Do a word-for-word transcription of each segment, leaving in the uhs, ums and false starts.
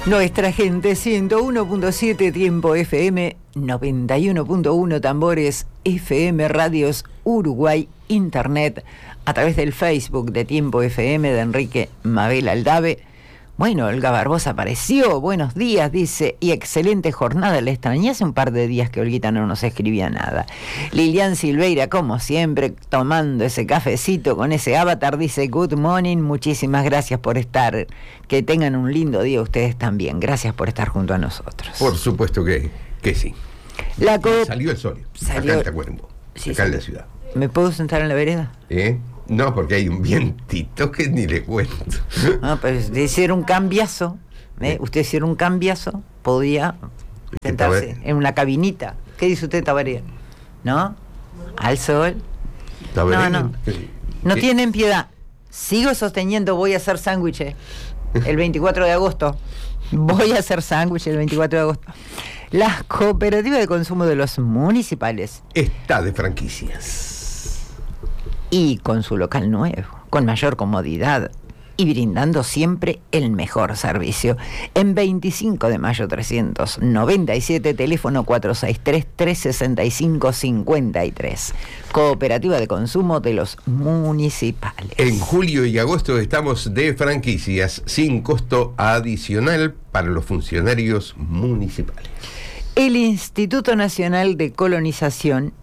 Nuestra gente, ciento uno punto siete Tiempo F M, noventa y uno punto uno Tambores F M, Radios Uruguay, Internet, a través del Facebook de Tiempo F M de Enrique Mabel Aldave. Bueno, Olga Barbosa apareció, buenos días, dice, y excelente jornada, le extrañé hace un par de días que Olguita no nos escribía nada. Lilian Silveira, como siempre, tomando ese cafecito con ese avatar, dice, good morning, muchísimas gracias por estar, que tengan un lindo día ustedes también, gracias por estar junto a nosotros. Por supuesto que, que sí. La co- Salió el sol, Salió... acá en Tacuarembó, sí, acá sí. en la ciudad. ¿Me puedo sentar en la vereda? ¿Eh? No, porque hay un vientito que ni le cuento. No, pues de ser un cambiazo, ¿eh? Usted ser un cambiazo, podía sentarse en una cabinita. ¿Qué dice usted, Tabaré? ¿No? Al sol. Tabaré, no, no. ¿qué? No ¿Qué? tienen piedad. Sigo sosteniendo, voy a hacer sándwiches el veinticuatro de agosto. Voy a hacer sándwiches el veinticuatro de agosto. Las cooperativas de consumo de los municipales. Está de franquicias. Y con su local nuevo, con mayor comodidad y brindando siempre el mejor servicio. En veinticinco de mayo trescientos noventa y siete, teléfono cuatro seis tres, tres seis cinco, cinco tres. Cooperativa de consumo de los municipales. En julio y agosto estamos de franquicias sin costo adicional para los funcionarios municipales. El Instituto Nacional de Colonización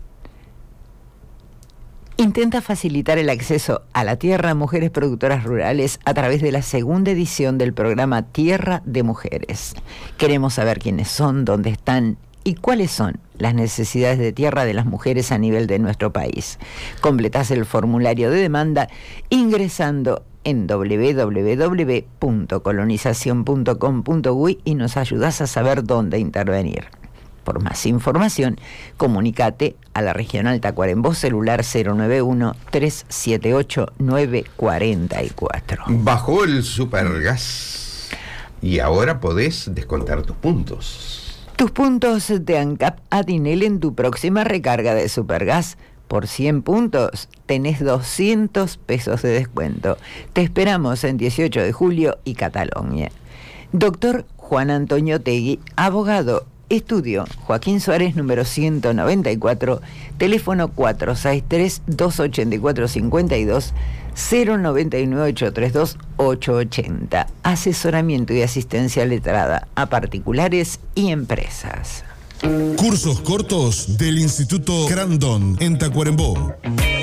intenta facilitar el acceso a la tierra a mujeres productoras rurales a través de la segunda edición del programa Tierra de Mujeres. Queremos saber quiénes son, dónde están y cuáles son las necesidades de tierra de las mujeres a nivel de nuestro país. Completás el formulario de demanda ingresando en doble u doble u doble u punto colonización punto com punto uy y nos ayudás a saber dónde intervenir. Por más información, comunícate a la Regional Tacuarembó, celular cero nueve uno, tres siete ocho, nueve cuatro cuatro. Bajó el supergas y ahora podés descontar tus puntos. Tus puntos de ANCAP Adinel en tu próxima recarga de supergas. Por cien puntos tenés doscientos pesos de descuento. Te esperamos en dieciocho de julio y Cataluña. Doctor Juan Antonio Tegui, abogado. Estudio Joaquín Suárez, número ciento noventa y cuatro, teléfono cuatro seis tres, dos ocho cuatro, cinco dos, cero nueve nueve, ocho tres dos, ocho ocho cero. Asesoramiento y asistencia letrada a particulares y empresas. Cursos cortos del Instituto Crandon en Tacuarembó.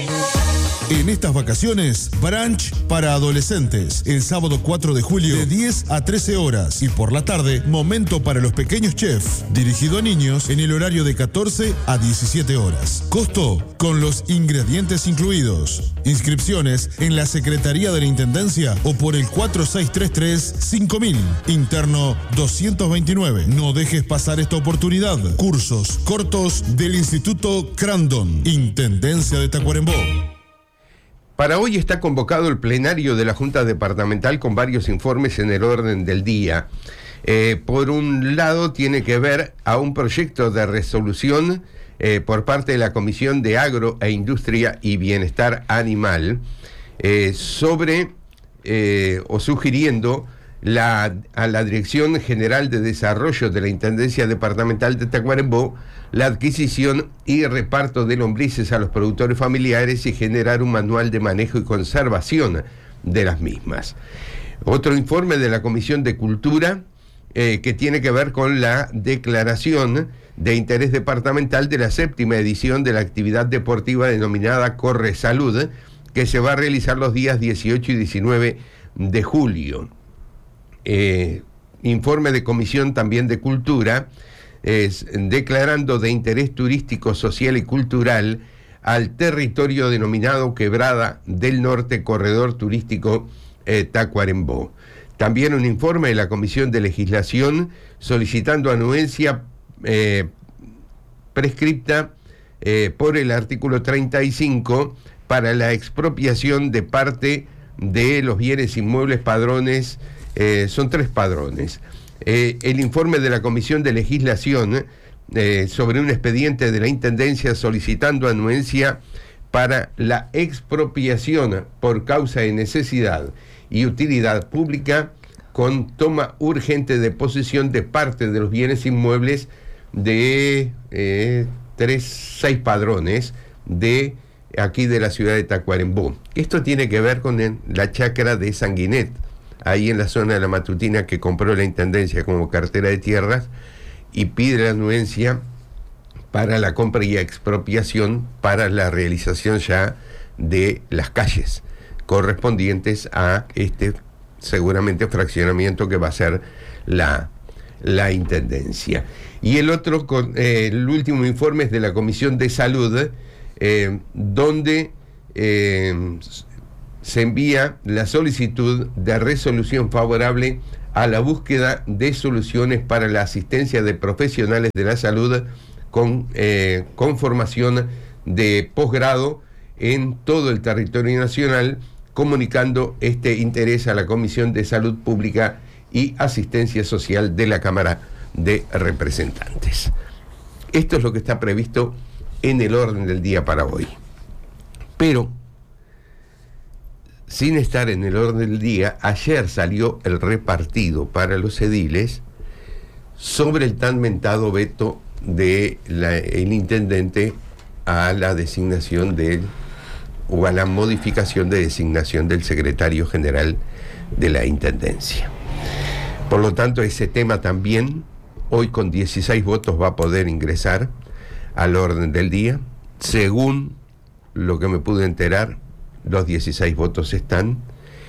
En estas vacaciones, brunch para adolescentes, el sábado cuatro de julio de diez a trece horas y por la tarde, momento para los pequeños chefs, dirigido a niños en el horario de catorce a diecisiete horas. Costo con los ingredientes incluidos. Inscripciones en la Secretaría de la Intendencia o por el cuatro seis tres tres, cinco mil, interno doscientos veintinueve. No dejes pasar esta oportunidad. Cursos cortos del Instituto Crandon, Intendencia de Tacuarembó. Para hoy está convocado el plenario de la Junta Departamental con varios informes en el orden del día. Eh, por un lado, tiene que ver a un proyecto de resolución eh, por parte de la Comisión de Agro e Industria y Bienestar Animal eh, sobre eh, o sugiriendo la, a la Dirección General de Desarrollo de la Intendencia Departamental de Tacuarembó la adquisición y reparto de lombrices a los productores familiares y generar un manual de manejo y conservación de las mismas. Otro informe de la Comisión de Cultura eh, que tiene que ver con la declaración de interés departamental de la séptima edición de la actividad deportiva denominada Corre Salud, que se va a realizar los días dieciocho y diecinueve de julio. Eh, informe de Comisión también de Cultura, es declarando de interés turístico, social y cultural al territorio denominado Quebrada del Norte, Corredor Turístico eh, Tacuarembó. También un informe de la Comisión de Legislación solicitando anuencia eh, prescripta eh, por el artículo treinta y cinco para la expropiación de parte de los bienes inmuebles padrones, eh, son tres padrones. Eh, el informe de la Comisión de Legislación eh, sobre un expediente de la Intendencia solicitando anuencia para la expropiación por causa de necesidad y utilidad pública con toma urgente de posesión de parte de los bienes inmuebles de eh, tres, seis padrones de aquí de la ciudad de Tacuarembó. Esto tiene que ver con el, la chacra de Sanguinet, ahí en la zona de la Matutina, que compró la Intendencia como cartera de tierras y pide la anuencia para la compra y expropiación para la realización ya de las calles correspondientes a este seguramente fraccionamiento que va a ser la, la Intendencia. Y el otro, con, eh, el último informe es de la Comisión de Salud, eh, donde eh, se envía la solicitud de resolución favorable a la búsqueda de soluciones para la asistencia de profesionales de la salud con, eh, con formación de posgrado en todo el territorio nacional, comunicando este interés a la Comisión de Salud Pública y Asistencia Social de la Cámara de Representantes. Esto es lo que está previsto en el orden del día para hoy. Pero, sin estar en el orden del día, ayer salió el repartido para los ediles sobre el tan mentado veto del intendente a la designación del o a la modificación de designación del secretario general de la Intendencia. Por lo tanto, ese tema también hoy con dieciséis votos va a poder ingresar al orden del día. Según lo que me pude enterar, los dieciséis votos están.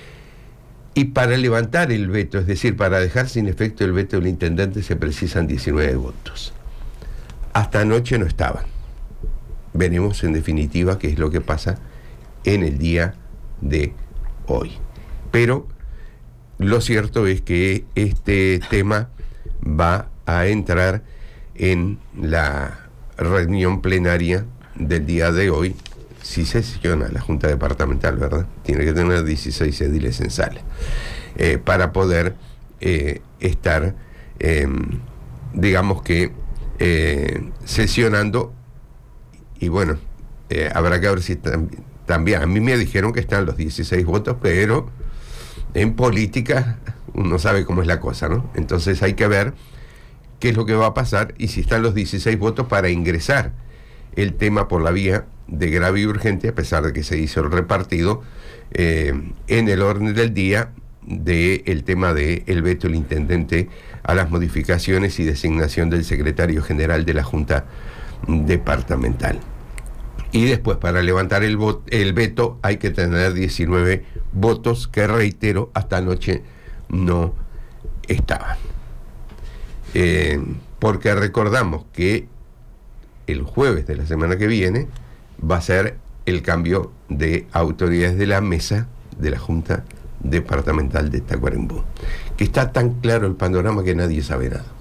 Y para levantar el veto, es decir, para dejar sin efecto el veto del intendente, se precisan diecinueve votos. Hasta anoche no estaban. Veremos en definitiva qué es lo que pasa en el día de hoy. Pero lo cierto es que este tema va a entrar en la reunión plenaria del día de hoy, si sesiona la Junta Departamental, ¿verdad? Tiene que tener dieciséis ediles en sala, eh, para poder eh, estar, eh, digamos que, eh, sesionando, y bueno, eh, habrá que ver si también, también, a mí me dijeron que están los dieciséis votos, pero en política uno sabe cómo es la cosa, ¿no? Entonces hay que ver qué es lo que va a pasar y si están los dieciséis votos para ingresar el tema por la vía de grave y urgente, a pesar de que se hizo el repartido, eh, en el orden del día del tema del veto del intendente a las modificaciones y designación del secretario general de la Junta Departamental. Y después, para levantar el, vot- el veto, hay que tener diecinueve votos, que reitero, hasta anoche no estaban. Eh, porque recordamos que el jueves de la semana que viene va a ser el cambio de autoridades de la mesa de la Junta Departamental de Tacuarembó, que está tan claro el panorama que nadie sabe nada.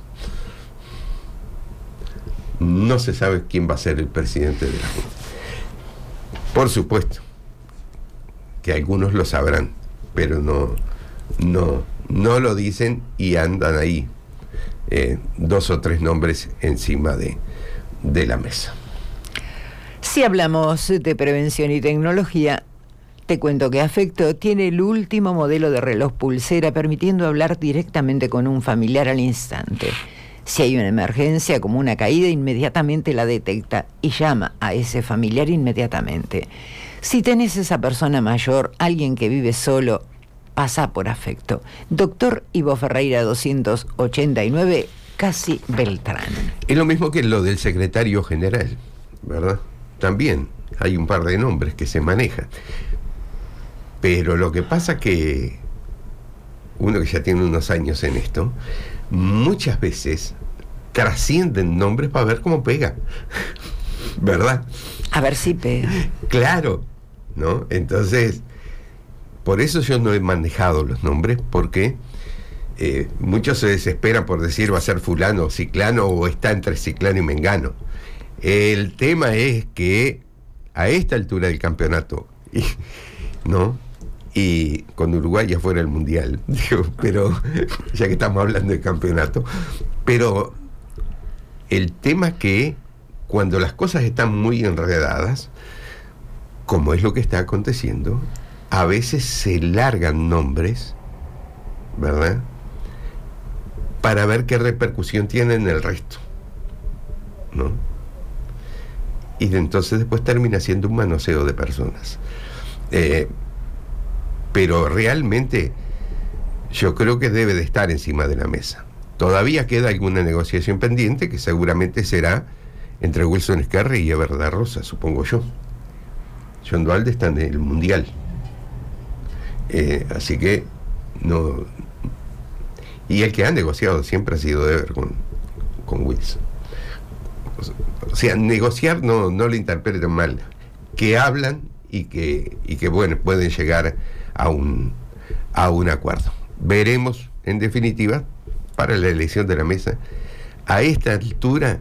No se sabe quién va a ser el presidente de la Junta. Por supuesto que algunos lo sabrán, pero no, no, no lo dicen y andan ahí eh, dos o tres nombres encima de, de la mesa. Si hablamos de prevención y tecnología, te cuento que Afecto tiene el último modelo de reloj pulsera, permitiendo hablar directamente con un familiar al instante. Si hay una emergencia como una caída, inmediatamente la detecta y llama a ese familiar inmediatamente. Si tenés esa persona mayor, alguien que vive solo, pasa por Afecto. Doctor Ivo Ferreira doscientos ochenta y nueve, Casi Beltrán. Es lo mismo que lo del secretario general, ¿verdad? También hay un par de nombres que se manejan. Pero lo que pasa que uno que ya tiene unos años en esto, muchas veces trascienden nombres para ver cómo pega, ¿verdad? A ver si pega. Claro, ¿no? Entonces, por eso yo no he manejado los nombres, porque eh, muchos se desesperan por decir va a ser fulano o ciclano, o está entre ciclano y mengano. El tema es que a esta altura del campeonato, y, ¿no? Y con Uruguay ya fuera el mundial, digo, pero ya que estamos hablando de campeonato, pero el tema es que cuando las cosas están muy enredadas, como es lo que está aconteciendo, a veces se largan nombres, ¿verdad? para ver qué repercusión tiene en el resto, ¿no? Y de entonces después termina siendo un manoseo de personas. Eh, pero realmente yo creo que debe de estar encima de la mesa. Todavía queda alguna negociación pendiente que seguramente será entre Wilson Scarry y Eber da Rosa, supongo yo. John Dualde está en el Mundial. Eh, así que no. Y el que ha negociado siempre ha sido Eber con, con Wilson. O sea, negociar no, no lo interpreten mal. Que hablan y que, y que bueno, pueden llegar a un, a un acuerdo. Veremos, en definitiva, para la elección de la mesa. A esta altura,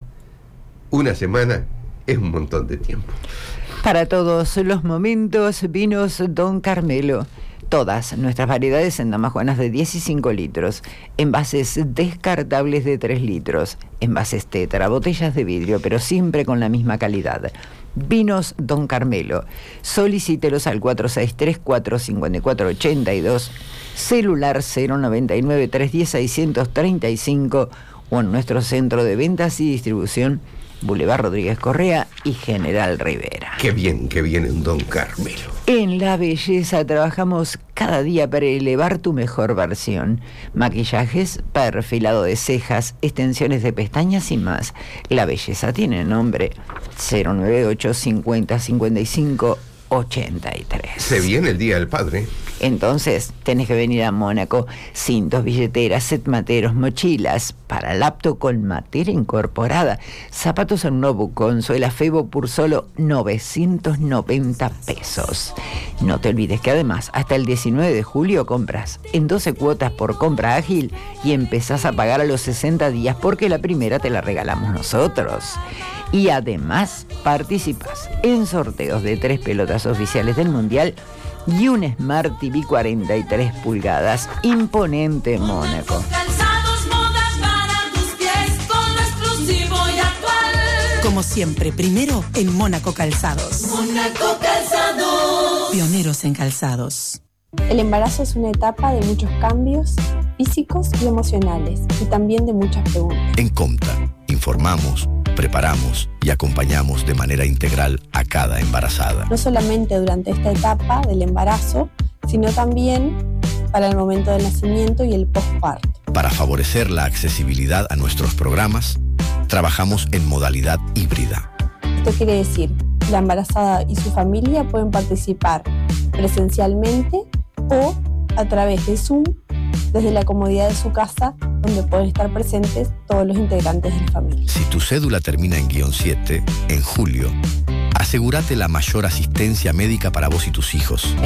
una semana es un montón de tiempo. Para todos los momentos, vinos Don Carmelo. Todas nuestras variedades en damajuanas de diez y cinco litros, envases descartables de tres litros, envases tetra, botellas de vidrio, pero siempre con la misma calidad. Vinos Don Carmelo. Solicítelos al cuatro seis tres, cuatro cinco cuatro, ocho dos, celular cero noventa y nueve, trescientos diez, seiscientos treinta y cinco o en nuestro centro de ventas y distribución, Boulevard Rodríguez Correa y General Rivera. Qué bien, qué bien un Don Carmelo. En La Belleza trabajamos cada día para elevar tu mejor versión. Maquillajes, perfilado de cejas, extensiones de pestañas y más. La Belleza tiene nombre. cero nueve ocho, cincuenta, cincuenta y cinco, ochenta y tres. Se viene el Día del Padre. Entonces tenés que venir a Mónaco. Cintos, billeteras, set materos, mochilas para laptop con matera incorporada, zapatos en nuevo con suela Febo por solo novecientos noventa pesos. No te olvides que además hasta el diecinueve de julio compras en doce cuotas por compra ágil y empezás a pagar a los sesenta días porque la primera te la regalamos nosotros. Y además participas en sorteos de tres pelotas oficiales del Mundial y un Smart T V cuarenta y tres pulgadas imponente en Mónaco. Calzados, modas para tus pies, con lo exclusivo y actual. Como siempre, primero en Mónaco Calzados. Mónaco Calzados. Pioneros en calzados. El embarazo es una etapa de muchos cambios físicos y emocionales y también de muchas preguntas. En Comta, informamos, preparamos y acompañamos de manera integral a cada embarazada. No solamente durante esta etapa del embarazo, sino también para el momento del nacimiento y el posparto. Para favorecer la accesibilidad a nuestros programas, trabajamos en modalidad híbrida. Esto quiere decir, la embarazada y su familia pueden participar presencialmente o a través de Zoom, desde la comodidad de su casa, donde pueden estar presentes todos los integrantes de la familia. Si tu cédula termina en guión siete, en julio, asegúrate la mayor asistencia médica para vos y tus hijos.